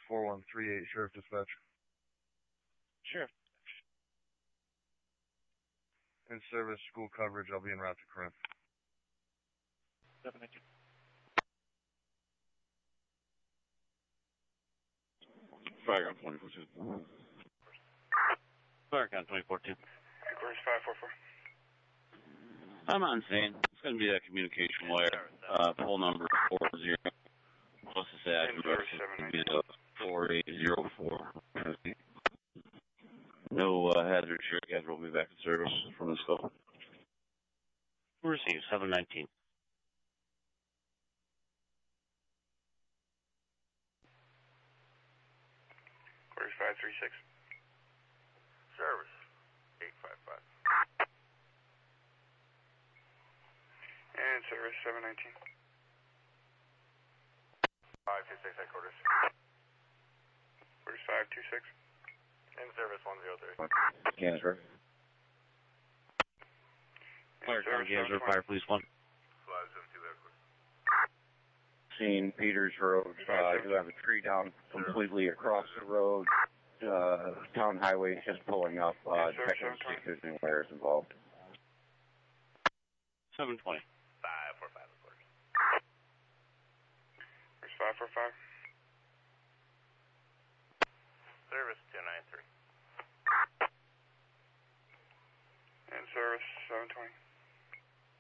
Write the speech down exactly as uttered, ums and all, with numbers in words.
four one three eight, Sheriff Dispatch. Sheriff. In service, school coverage, I'll be en route to Corinth. seven nineteen. Fire on twenty fourteen. Fire on twenty fourteen. Course five four four. I'm on scene. It's going to be that communication wire. Uh, pull number four zero. Supposed to say I can go four eight zero four. No uh, hazard, sure. Guys will be back in service from the scope. Receive seven nineteen. Course five three six. Service eight five five. And service seven nineteen. five two six headquarters. Course five two six. In service one zero three. Gansburg. Fire on Gansburg, fire police one. five seven two headquarters. Scene Peters Road. Uh, you have a tree down completely across the road. Uh, town highway is just pulling up. Uh, check and see if there's any wires involved. seven twenty. five four five headquarters. Course five four five. Service two nine three.